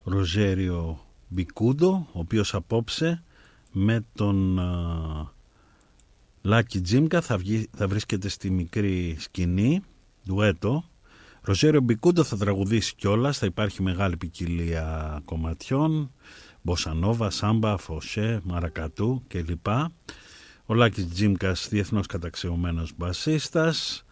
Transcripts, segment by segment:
Ροζέριο Μπικούντο, ο οποίος απόψε με τον Λάκη Τζίμκα θα βρίσκεται στη μικρή σκηνή, ντουέτο. Ροζέριο Μπικούντο θα τραγουδήσει κιόλας, θα υπάρχει μεγάλη ποικιλία κομματιών, μποσανόβα, σάμπα, φωσέ, μαρακατού κλπ. Ο Λάκης Τζίμκας, διεθνώς καταξιωμένος μπασίστας.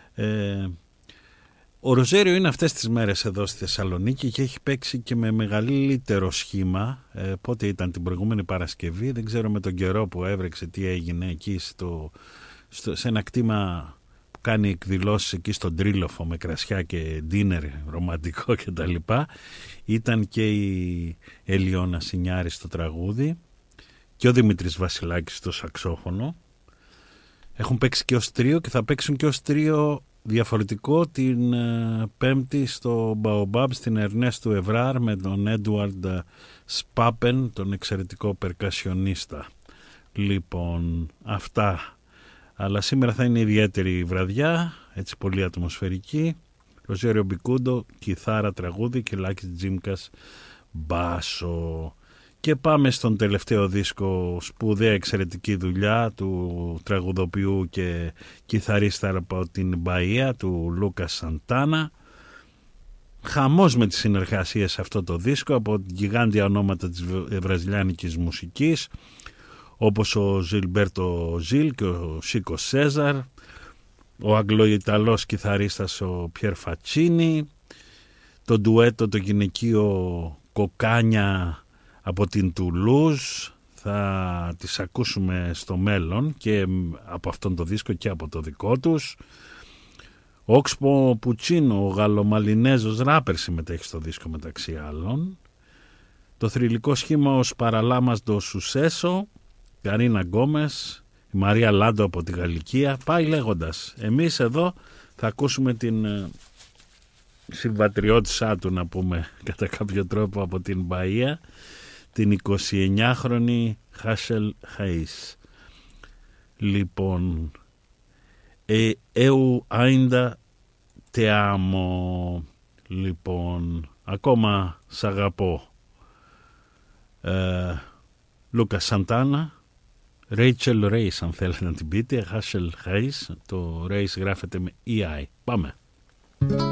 Ο Ροζέριο είναι αυτές τις μέρες εδώ στη Θεσσαλονίκη και έχει παίξει και με μεγαλύτερο σχήμα. Πότε ήταν, την προηγούμενη Παρασκευή, δεν ξέρω με τον καιρό που έβρεξε τι έγινε εκεί σε ένα κτήμα που κάνει εκδηλώσεις εκεί στον Τρίλοφο με κρασιά και ντίνερ ρομαντικό κτλ. Ήταν και η Ελιώνα Σινιάρη στο τραγούδι και ο Δημήτρης Βασιλάκης στο σαξόφωνο. Έχουν παίξει και ως τρίο και θα παίξουν και ως τρίο διαφορετικό την Πέμπτη στο Μπαομπάμπ στην Ερνέστου Ευράρ με τον Έντουαρντ Σπάπεν, τον εξαιρετικό περκασιονίστα. Λοιπόν, αυτά. Αλλά σήμερα θα είναι ιδιαίτερη βραδιά, έτσι πολύ ατμοσφαιρική. Ροζέριο Μπικούντο, κιθάρα, τραγούδι και Λάκης Τζίμκας, μπάσο. Και πάμε στον τελευταίο δίσκο, σπουδαία εξαιρετική δουλειά του τραγουδοποιού και κιθαρίστα από την Μπαΐα, του Λούκα Σαντάνα. Χαμός με τις συνεργασίες σε αυτό το δίσκο από γιγάντια ονόματα της βραζιλιάνικης μουσικής, όπως ο Ζιλμπέρτο Ζιλ και ο Σίκο Σέζαρ, ο Αγγλοϊταλός κιθαρίστας ο Πιέρ Φατσίνι, το ντουέτο το γυναικείο Κοκάνια από την Τουλούζ, θα τις ακούσουμε στο μέλλον και από αυτόν το δίσκο και από το δικό τους. Ο Όξπο Πουτσίνο, ο Γαλλομαλινέζος ράπερ, συμμετέχει στο δίσκο μεταξύ άλλων. Το θρυλικό σχήμα ως Παραλάμας το Σουσέσο, Καρίνα Γκόμες, η Μαρία Λάντο από τη Γαλλικία, πάει λέγοντας. Εμείς εδώ θα ακούσουμε την συμβατριώτησά του, να πούμε κατά κάποιο τρόπο, από την Μπαΐα, την 29χρονη Χάσελ Χαΐς. Λοιπόν, eu ainda te amo. Λοιπόν, ακόμα σ' αγαπώ. Λούκα Σαντάνα, Ρέιτσελ Ρέις αν θέλετε να την πείτε, Χάσελ Χαΐς, το Ρέις γράφεται με EI. Πάμε.